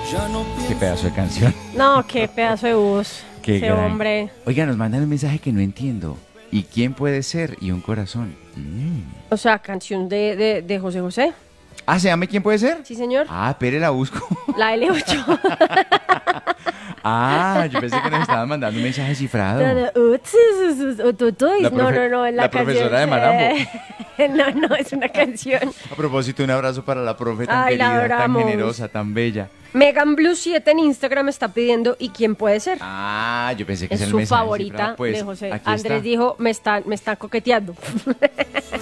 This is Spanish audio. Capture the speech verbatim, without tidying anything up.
Qué pedazo de canción. No, qué pedazo de voz. Qué Ese gran- hombre. Oiga, nos mandan un mensaje que no entiendo. ¿Y quién puede ser? Y un corazón. Mm. O sea, canción de, de, de José José. Ah, ¿se llama quién puede ser? Sí, señor. Ah, espere, la busco. La L ocho. Ah, yo pensé que nos estaban mandando un mensaje cifrado. No, no, uts, uts, uts, uts, uts, uts. La no, profe- no, no, es la, la canción. profesora de Marambo. No, no, es una canción. A propósito, un abrazo para la profe tan Ay, la querida, tan adoramos. generosa, tan bella. Megan Blue siete en Instagram está pidiendo ¿y quién puede ser? Ah, yo pensé que Es era el su mensaje favorita cifrado. Pues, de José. aquí Andrés está. dijo, me está, me está coqueteando.